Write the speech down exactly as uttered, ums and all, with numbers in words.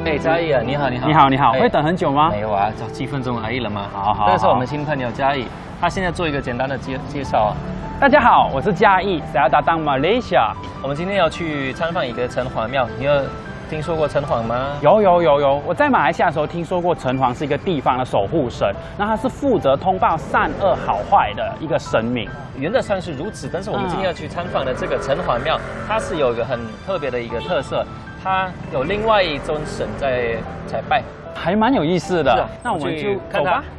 哎，嘉义啊，你好，你好， 你好，你好，会等很久吗？ 没有啊，找七分钟而已了嘛。 好好， 这是我们新朋友嘉义，他现在做一个简单的介介绍。 大家好，我是嘉义，saya datang Malaysia。 我们今天要去参访一个城隍庙，你有听说过城隍吗？ 有有有有，我在马来西亚的时候听说过城隍是一个地方的守护神，那他是负责通报善恶好坏的一个神明。 原则上是如此，但是我们今天要去参访的这个城隍庙，它是有一个很特别的一个特色，它有另外一尊神在采拜， 还蛮有意思的。那我们就看它